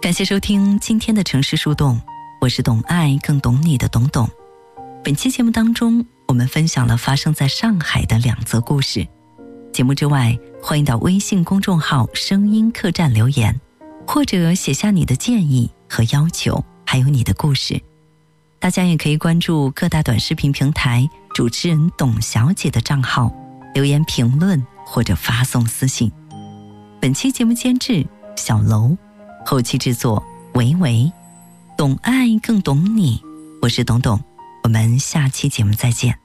感谢收听今天的城市树洞，我是懂爱更懂你的董董。本期节目当中，我们分享了发生在上海的2则故事。节目之外，欢迎到微信公众号声音客栈留言，或者写下你的建议和要求，还有你的故事。大家也可以关注各大短视频平台主持人董小姐的账号，留言评论或者发送私信。本期节目监制小楼，后期制作维维，懂爱更懂你，我是董董，我们下期节目再见。